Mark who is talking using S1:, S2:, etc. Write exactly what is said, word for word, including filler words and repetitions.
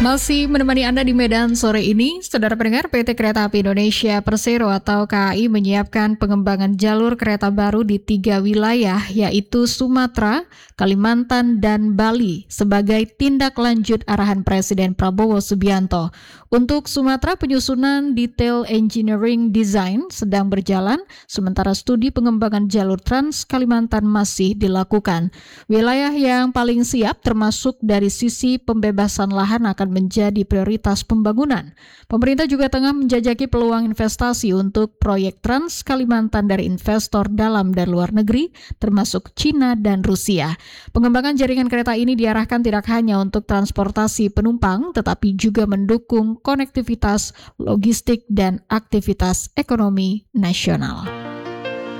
S1: Masih menemani Anda di Medan sore ini, saudara pendengar, P T Kereta Api Indonesia Persero atau K A I menyiapkan pengembangan jalur kereta baru di tiga wilayah, yaitu Sumatera, Kalimantan, dan Bali sebagai tindak lanjut arahan Presiden Prabowo Subianto. Untuk Sumatera, penyusunan detail engineering design sedang berjalan, sementara studi pengembangan jalur Trans Kalimantan masih dilakukan. Wilayah yang paling siap termasuk dari sisi pembebasan lahan akan menjadi prioritas pembangunan. Pemerintah juga tengah menjajaki peluang investasi untuk proyek Trans Kalimantan dari investor dalam dan luar negeri, termasuk China dan Rusia. Pengembangan jaringan kereta ini diarahkan tidak hanya untuk transportasi penumpang, tetapi juga mendukung konektivitas, logistik, dan aktivitas ekonomi nasional.